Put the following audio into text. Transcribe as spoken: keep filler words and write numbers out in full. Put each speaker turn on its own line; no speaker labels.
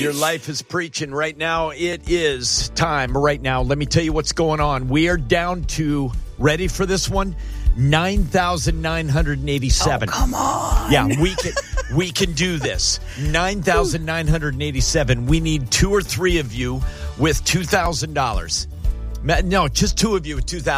Your life is preaching right now. It is time right now. Let me tell you what's going on. We are down to, ready for this one? nine thousand nine hundred eighty-seven.
Oh, come on.
Yeah, we can we can do this. nine thousand nine hundred eighty-seven. We need two or three of you with two thousand dollars. No, just two of you with two thousand dollars.